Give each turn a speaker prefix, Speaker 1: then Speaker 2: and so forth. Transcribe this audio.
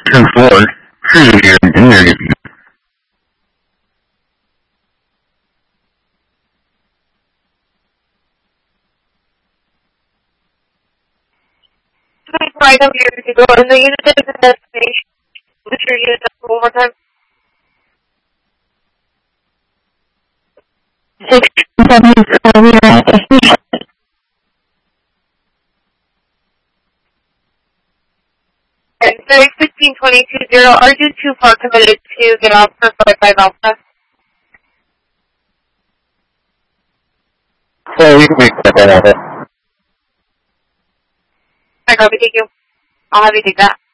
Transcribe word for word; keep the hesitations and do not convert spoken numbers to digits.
Speaker 1: ten four, Julian interview.
Speaker 2: Right over here to go in the unit is the destination. What's your unit number one more time?
Speaker 3: Six seven uh, we are at destination.
Speaker 2: And six sixteen twenty two zero. Are you too far committed to get off for five five Alpha?
Speaker 1: So we can make that out.
Speaker 2: I copy, thank you. I'll have you take that.